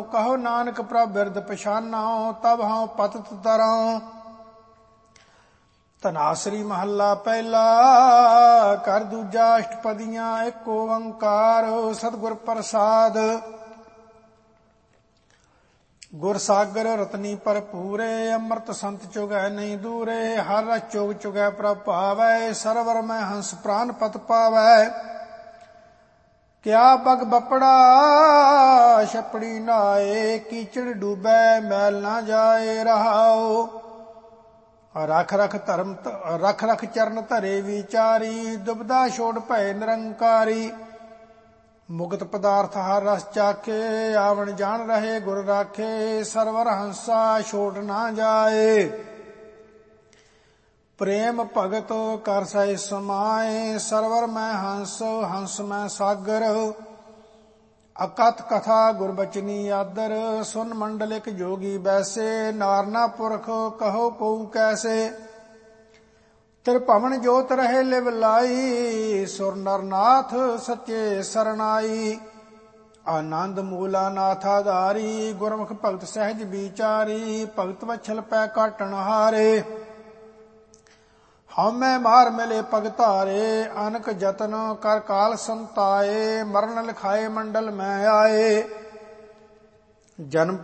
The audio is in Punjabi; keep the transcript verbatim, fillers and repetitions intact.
ਕਹੋ ਨਾਨਕ ਪ੍ਰਭ ਬਿਰਦ ਪਛਾਨੋ, ਤਬ ਹਉ ਪਤਿਤ ਤਰਉ। ਧਨਾਸਰੀ ਮਹੱਲਾ ਪਹਿਲਾ। ਕਰ ਦੂਜਾ ਅਸ਼ਟਪਦੀਆਂ। ਇੱਕ ਓੰਕਾਰ ਸਤਿਗੁਰ ਪ੍ਰਸਾਦ। ਗੁਰ ਸਾਗਰ ਰਤਨੀ ਭਰਪੂਰੇ, ਅੰਮ੍ਰਿਤ ਸੰਤ ਚੁਗੈ ਨਹੀਂ ਦੂਰੇ। ਹਰ ਰਸ ਚੁਗ ਚੁਗੈ ਪ੍ਰਭ ਭਾਵੈ, ਸਰਵਰ ਮੈਂ ਹੰਸ ਪ੍ਰਾਨ ਪਤ ਪਾਵੈ। ਕਿਆ ਪਗ ਬਪੜਾ ਛਪੜੀ ਨਾਏ, ਕੀਚੜ ਡੂਬੈ ਮੈਲ ਨਾ ਜਾਏ ਰਹਾਉ। ਰਖ ਰਖ ਧਰਮ ਰਖ ਰਖ ਚਰਨ ਧਰੇ ਵਿਚਾਰੀ, ਦੁਬਦਾ ਛੋੜ ਭਏ ਨਿਰੰਕਾਰੀ। ਮੁਕਤ ਪਦਾਰਥ ਹਰ ਰਸ ਚਾਖੇ, ਆਵਣ ਜਾਣ ਰਹੇ ਗੁਰ ਰਾਖੇ। ਸਰਵਰ ਹੰਸਾ ਛੋੜ ਨਾ ਜਾਏ, ਪ੍ਰੇਮ ਭਗਤ ਕਰ ਸਹਿ ਸਮਾਏ। ਸਰਵਰ ਮੈਂ ਹੰਸ ਹੰਸ ਮੈਂ ਸਾਗਰ, ਅਕਥ ਕਥਾ ਗੁਰਬਚਨੀ ਆਦਰ। ਸੁਨ ਮੰਡਲਿਕ ਜੋਗੀ ਬੈਸੇ, ਨਾਰਨਾ ਪੁਰਖ ਕਹੋ ਕਉ ਕੈਸੇ। ਤ੍ਰਿਭਵਨ ਜੋਤ ਰਹੇ ਲਿਵ ਲਾਈ, ਸੁਰ ਨਰ ਨਾਥ ਸੱਚੇ ਸਰਨਾਈ। ਆਨੰਦ ਮੂਲਾ ਨਾਥ ਆਧਾਰੀ, ਗੁਰਮੁਖ ਭਗਤ ਸਹਿਜ ਵਿਚਾਰੀ। ਭਗਤ ਵਛਲ ਪੈ ਕਾਟਣ ਹਾਰੇ, ਹਉਮੈ ਮਾਰ ਮਿਲੇ ਪਗਤਾਰੇ। ਅਨਕ ਜਤਨ ਕਰ ਕਾਲ ਸੰਤਾਏ, ਮਰਨ ਲਿਖਾਏ ਮੰਡਲ ਮੈਂ ਆਏ। ਜਨਮ